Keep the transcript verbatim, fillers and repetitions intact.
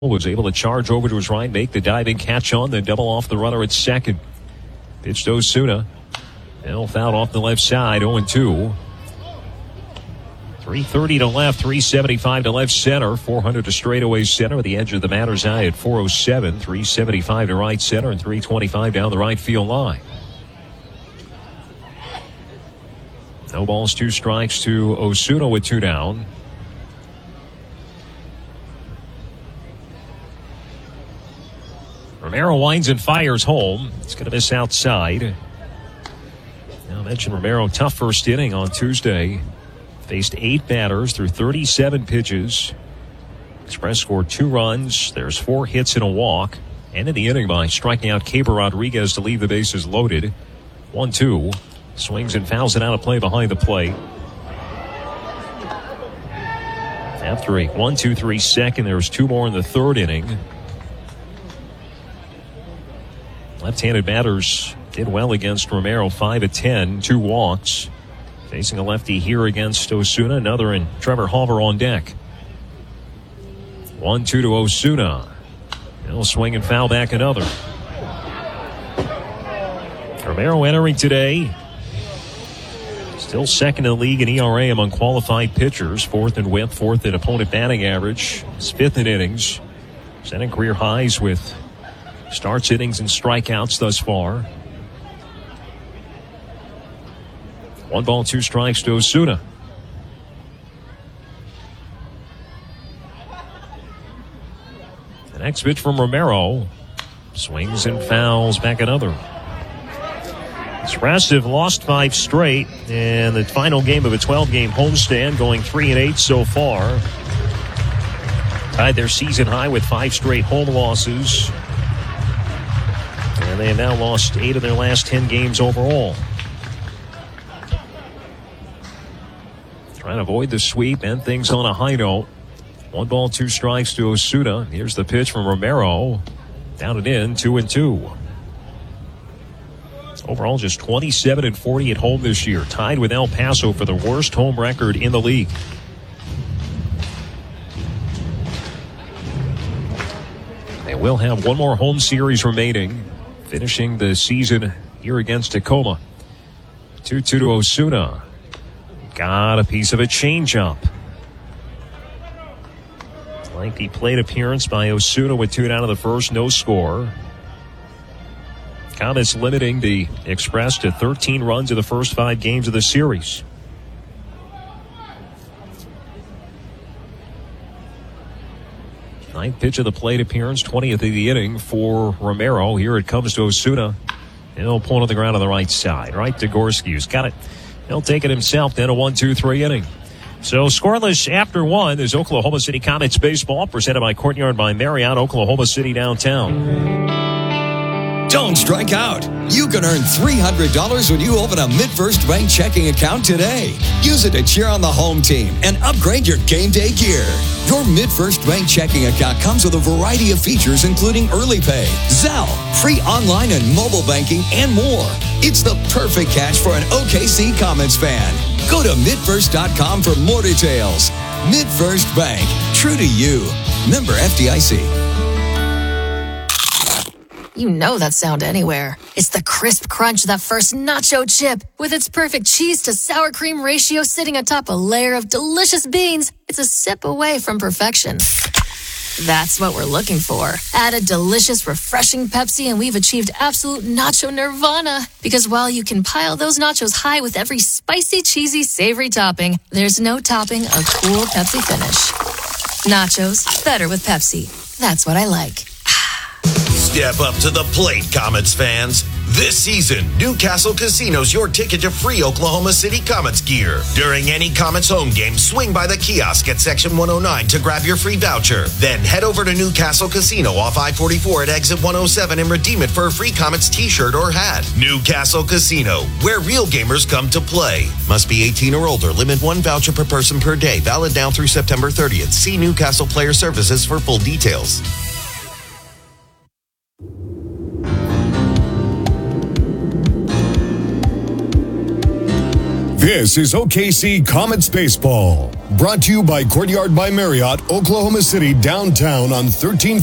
was able to charge over to his right, make the diving catch on, then double off the runner at second. Pitch to Osuna. Now fouled off the left side, oh and two. three thirty to left, three seventy-five to left center, four hundred to straightaway center with the edge of the Matters Eye at four oh seven, three seventy-five to right center, and three twenty-five down the right field line. No balls, two strikes to Osuna with two down. Romero winds and fires home. It's going to miss outside. Now, I mentioned Romero, tough first inning on Tuesday. Faced eight batters through thirty-seven pitches. Express scored two runs. There's four hits and a walk. Ended the inning by striking out Keibert Rodriguez to leave the bases loaded. one two. Swings and fouls it out of play behind the plate. After a one two three second, there's two more in the third inning. Left-handed batters did well against Romero, five of ten, two walks. Facing a lefty here against Osuna, another and Trevor Hauver on deck. one two to Osuna. He'll swing and foul back another. Romero entering today. Still second in the league in E R A among qualified pitchers. Fourth in whip, fourth in opponent batting average. He's fifth in innings. Setting career highs with starts, innings, and strikeouts thus far. One ball, two strikes to Osuna. The next pitch from Romero. Swings and fouls back another. Expressive lost five straight in the final game of a twelve-game homestand, going three and eight so far. Tied their season high with five straight home losses. And they have now lost eight of their last ten games overall. Trying to avoid the sweep, end things on a high note. One ball, two strikes to Osuna. Here's the pitch from Romero. Down and in, two and two. Overall, just twenty-seven and forty at home this year. Tied with El Paso for the worst home record in the league. They will have one more home series remaining, finishing the season here against Tacoma. two two to Osuna. Got a piece of a changeup. Lengthy plate appearance by Osuna with two down in the first, no score. Comets limiting the Express to thirteen runs in the first five games of the series. Ninth pitch of the plate appearance, twentieth of the inning for Romero. Here it comes to Osuna. And he'll pull it on the ground on the right side. Right to Gorski, who's got it. He'll take it himself, then a one two three inning. So scoreless after one is Oklahoma City Comets baseball, presented by Courtyard by Marriott, Oklahoma City downtown. Don't strike out. You can earn three hundred dollars when you open a MidFirst Bank checking account today. Use it to cheer on the home team and upgrade your game day gear. Your MidFirst Bank checking account comes with a variety of features, including early pay, Zelle, free online and mobile banking, and more. It's the perfect catch for an O K C Comets fan. Go to mid first dot com for more details. MidFirst Bank, true to you. Member F D I C. You know that sound anywhere. It's the crisp crunch of that first nacho chip. With its perfect cheese to sour cream ratio sitting atop a layer of delicious beans, it's a sip away from perfection. That's what we're looking for. Add a delicious, refreshing Pepsi and we've achieved absolute nacho nirvana. Because while you can pile those nachos high with every spicy, cheesy, savory topping, there's no topping a cool Pepsi finish. Nachos, better with Pepsi. That's what I like. Step up to the plate, Comets fans. This season, Newcastle Casino's your ticket to free Oklahoma City Comets gear. During any Comets home game, swing by the kiosk at Section one oh nine to grab your free voucher. Then head over to Newcastle Casino off I forty-four at exit one oh seven and redeem it for a free Comets t-shirt or hat. Newcastle Casino, where real gamers come to play. Must be eighteen or older. Limit one voucher per person per day. Valid now through September thirtieth. See Newcastle Player Services for full details. This is O K C Comets Baseball. Brought to you by Courtyard by Marriott, Oklahoma City, downtown on thirteen